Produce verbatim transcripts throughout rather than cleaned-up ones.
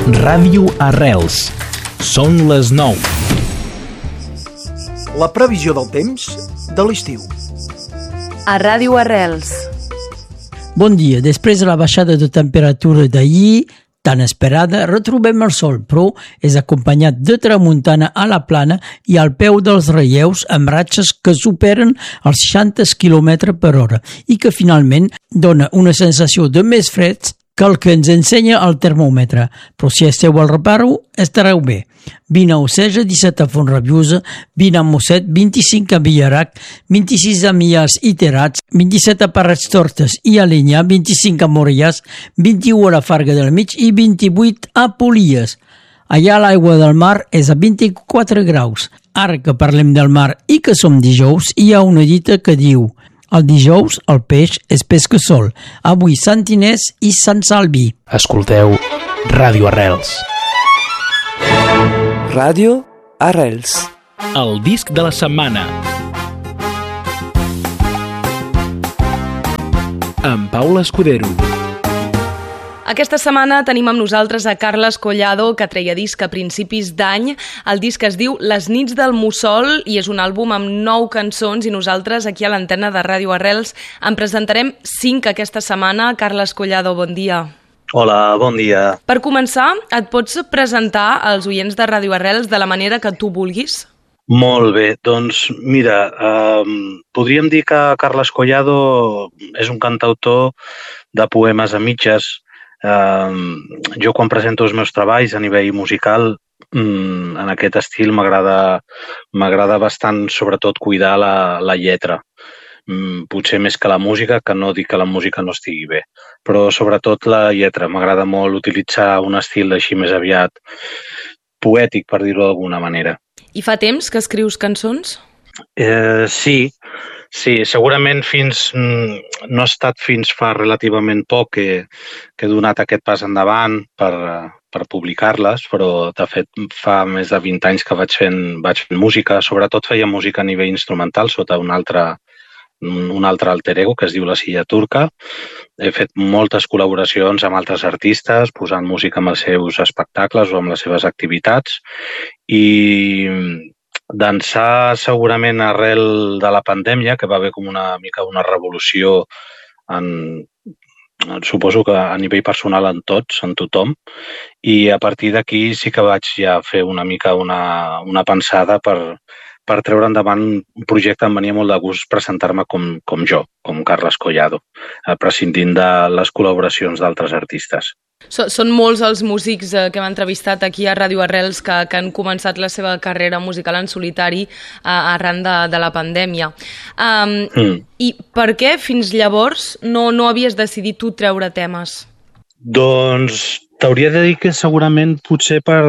Ràdio Arrels. Són les nou. La previsió del temps de l'estiu. A Ràdio Arrels. Bon dia. Després de la baixada de temperatura d'ahir, tan esperada, retrobem el sol, però és acompanyat de tramuntana a la plana i al peu dels relleus amb ratxes que superen els seixanta quilòmetres per hora i que finalment dona una sensació de més fred que el que ens ensenya el termòmetre. Però si esteu al reparo, estareu bé. vint a Oceja, disset a Font-Rabiosa, vint a Mosset, vint-i-cinc a Villarac, vint-i-sis a Millars i Terats, vint-i-set a Parets Tortes i Alenyà, vint-i-cinc a Morellàs, vint-i-u a la Farga del Mig i vint-i-vuit a Polies. Allà l'aigua del mar és a vint-i-quatre graus. Ara que parlem del mar i que som dijous, hi ha una dita que diu: el dijous el peix és pesca sol. Avui Sant Inés i Sant Salvi. Escolteu Ràdio Arrels. Ràdio Arrels. El disc de la setmana. Amb Paula Escudero. Aquesta setmana tenim amb nosaltres a Carles Collado, que treia disc a principis d'any. El disc es diu Les nits del Mussol i és un àlbum amb nou cançons i nosaltres aquí a l'antena de Ràdio Arrels en presentarem cinc aquesta setmana. Carles Collado, bon dia. Hola, bon dia. Per començar, et pots presentar als oients de Ràdio Arrels de la manera que tu vulguis? Molt bé, doncs mira, eh, podríem dir que Carles Collado és un cantautor de poemes a mitges. Uh, jo quan presento els meus treballs a nivell musical um, en aquest estil m'agrada m'agrada bastant sobretot cuidar la, la lletra, um, potser més que la música, que no dic que la música no estigui bé, però sobretot la lletra. M'agrada molt utilitzar un estil així més aviat poètic, per dir-ho d'alguna manera. I fa temps que escrius cançons? Eh, sí, Sí, segurament fins, no ha estat fins fa relativament poc que, que he donat aquest pas endavant per, per publicar-les, però de fet fa més de vint anys que vaig fent, vaig fent música. Sobretot feia música a nivell instrumental sota un altre, un altre alter ego que es diu La Silla Turca. He fet moltes col·laboracions amb altres artistes, posant música amb els seus espectacles o amb les seves activitats, i d'ençà segurament arrel de la pandèmia, que va haver com una mica una revolució en, suposo que a nivell personal en tots, en tothom, i a partir d'aquí sí que vaig ja fer una mica una, una pensada per, per treure endavant un projecte. Em venia molt de gust presentar-me com, com jo, com Carles Collado, prescindint de les col·laboracions d'altres artistes. Són molts els músics que hem entrevistat aquí a Ràdio Arrels que, que han començat la seva carrera musical en solitari uh, arran de, de la pandèmia. Um, mm. I per què fins llavors no, no havies decidit tu treure temes? Doncs t'hauria de dir que segurament potser per,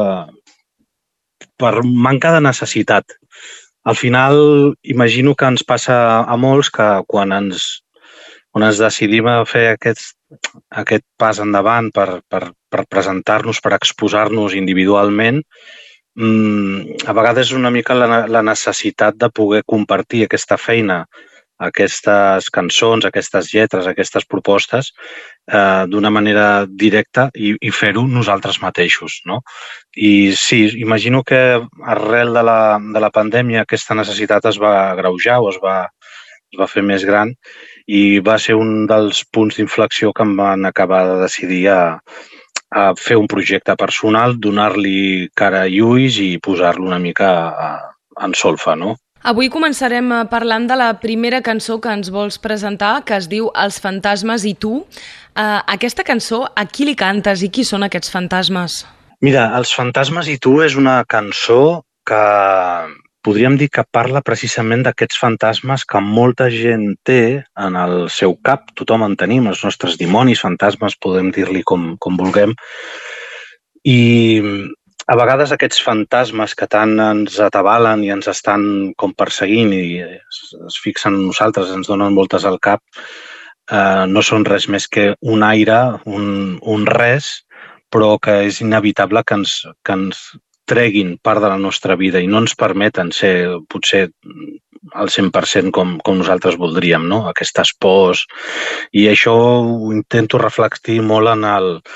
per manca de necessitat. Al final imagino que ens passa a molts que quan ens quan ens decidim a fer aquest, aquest pas endavant per, per, per presentar-nos, per exposar-nos individualment, mmm, a vegades és una mica la, la necessitat de poder compartir aquesta feina, aquestes cançons, aquestes lletres, aquestes propostes eh, d'una manera directa i, i fer-ho nosaltres mateixos, no? I sí, imagino que arrel de la, de la pandèmia aquesta necessitat es va agreujar o es va, es va fer més gran, i va ser un dels punts d'inflexió que em van acabar de decidir a, a fer un projecte personal, donar-li cara i ulls i posar-lo una mica a, en solfa, no? Avui començarem parlant de la primera cançó que ens vols presentar, que es diu Els fantasmes i tu. Uh, aquesta cançó, a qui li cantes i qui són aquests fantasmes? Mira, Els fantasmes i tu és una cançó que podríem dir que parla precisament d'aquests fantasmes que molta gent té en el seu cap. Tothom en tenim, els nostres dimonis, fantasmes, podem dir-li com, com vulguem. I a vegades aquests fantasmes que tant ens atabalen i ens estan com perseguint i es, es fixen en nosaltres, ens donen voltes al cap, eh, no són res més que un aire, un, un res, però que és inevitable que ens, que ens treguin part de la nostra vida i no ens permeten ser potser al cent per cent com, com nosaltres voldríem, no? Aquestes pors. I això ho intento reflectir molt en el,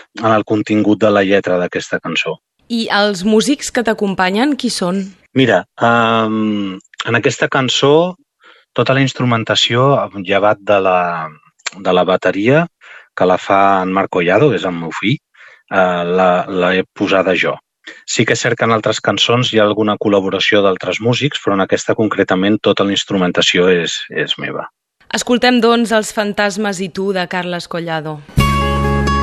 en el contingut de la lletra d'aquesta cançó. I els músics que t'acompanyen, qui són? Mira, um, en aquesta cançó tota la instrumentació, llevat de la, de la bateria, que la fa en Marc Collado, que és el meu fill, uh, l'he posada jo. Sí que és cert que en altres cançons hi ha alguna col·laboració d'altres músics, però en aquesta concretament tota la instrumentació és, és meva. Escoltem, doncs, Els fantasmes i tu, de Carles Collado.